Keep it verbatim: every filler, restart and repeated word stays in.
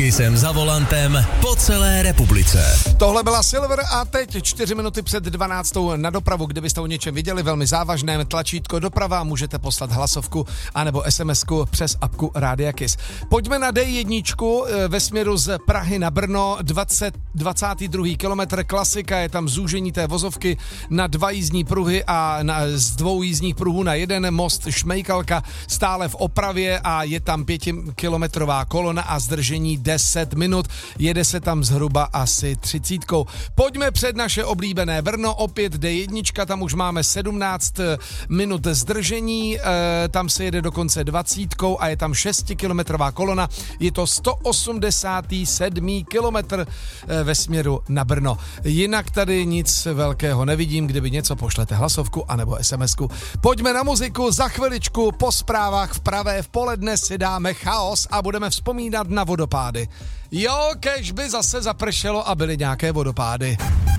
Kissem za volantem po celé republice. Tohle byla Silver a teď čtyři minuty před dvanáctou na dopravu. Kdybyste o něčem viděli velmi závažném, tlačítko doprava, můžete poslat hlasovku anebo SMSku přes apku Rádia Kiss. Pojďme na D jedna ve směru z Prahy na Brno, dvacet, dvacátý druhý kilometr, klasika, je tam zúžení té vozovky na dva jízdní pruhy a na, z dvou jízdních pruhů na jeden, most Šmejkalka stále v opravě a je tam pětikilometrová kolona a zdržení deset minut, jede se tam zhruba asi třicítkou. Pojďme před naše oblíbené Brno, opět D jedna, tam už máme sedmnáct minut zdržení, e, tam se jede dokonce dvacítkou a je tam šestikilometrová kolona, je to sto osmdesátý sedmý kilometr e, ve směru na Brno. Jinak tady nic velkého nevidím, kdyby něco pošlete hlasovku anebo SMSku. Pojďme na muziku, za chviličku po zprávách v pravé v poledne si dáme Chaos a budeme vzpomínat na vodopády. Jo, kež by zase zapršelo a byly nějaké vodopády.